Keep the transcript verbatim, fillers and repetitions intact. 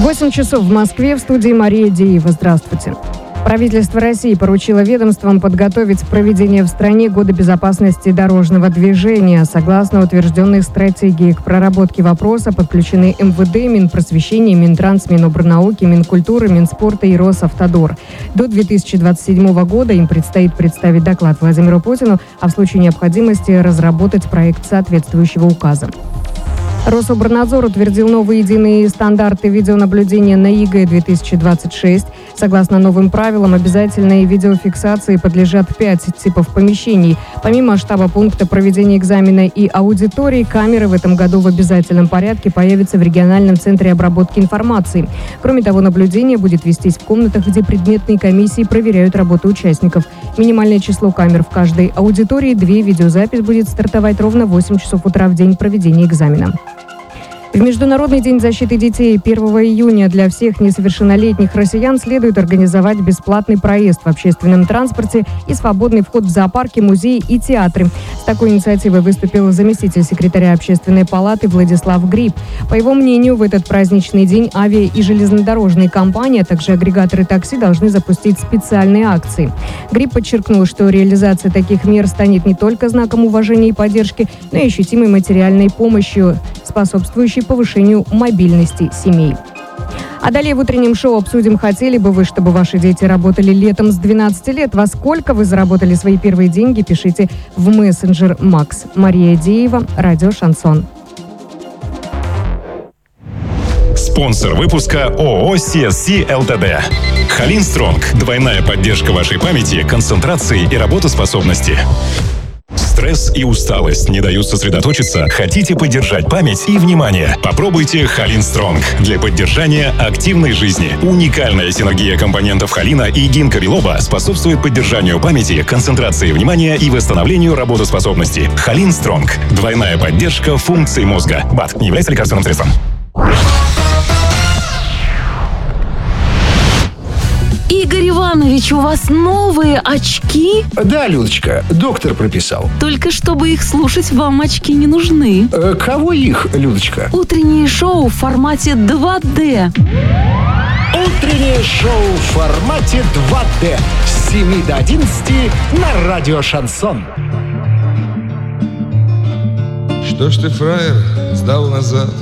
восемь часов в Москве, в студии Мария Деева. Здравствуйте. Правительство России поручило ведомствам подготовить проведение в стране Года безопасности дорожного движения. Согласно утвержденной стратегии, к проработке вопроса подключены эм вэ дэ, Минпросвещение, Минтранс, Минобрнауки, Минкультуры, Минспорта и Росавтодор. До две тысячи двадцать седьмого года им предстоит представить доклад Владимиру Путину, а в случае необходимости разработать проект соответствующего указа. Рособорнадзор утвердил новые единые стандарты видеонаблюдения на ЕГЭ две тысячи двадцать шесть. Согласно новым правилам, обязательной видеофиксации подлежат пять типов помещений. Помимо штаба пункта проведения экзамена и аудитории, камеры в этом году в обязательном порядке появятся в региональном центре обработки информации. Кроме того, наблюдение будет вестись в комнатах, где предметные комиссии проверяют работу участников. Минимальное число камер в каждой аудитории – две. Видеозапись будет стартовать ровно в восемь часов утра в день проведения экзамена. В Международный день защиты детей первого июня для всех несовершеннолетних россиян следует организовать бесплатный проезд в общественном транспорте и свободный вход в зоопарки, музеи и театры. С такой инициативой выступил заместитель секретаря Общественной палаты Владислав Гриб. По его мнению, в этот праздничный день авиа- и железнодорожные компании, а также агрегаторы такси должны запустить специальные акции. Гриб подчеркнул, что реализация таких мер станет не только знаком уважения и поддержки, но и ощутимой материальной помощью, способствующей повышению мобильности семей. А далее в утреннем шоу обсудим, хотели бы вы, чтобы ваши дети работали летом с двенадцати лет. Во сколько вы заработали свои первые деньги, пишите в мессенджер Макс. Мария Деева, радио «Шансон». Спонсор выпуска ООО си эс си эл тэ дэ. Халин Стронг. Двойная поддержка вашей памяти, концентрации и работоспособности. Стресс и усталость не дают сосредоточиться? Хотите поддержать память и внимание? Попробуйте Халин Стронг для поддержания активной жизни. Уникальная синергия компонентов холина и гинка билоба способствует поддержанию памяти, концентрации внимания и восстановлению работоспособности. Халин Стронг. Двойная поддержка функций мозга. БАД не является лекарственным средством. Игорь Иванович, у вас новые очки? Да, Людочка, доктор прописал. Только чтобы их слушать, вам очки не нужны. Э, кого их, Людочка? Утреннее шоу в формате два дэ. Утреннее шоу в формате два дэ с семи до одиннадцати на радио «Шансон». Что ж ты, фраер, сдал назад?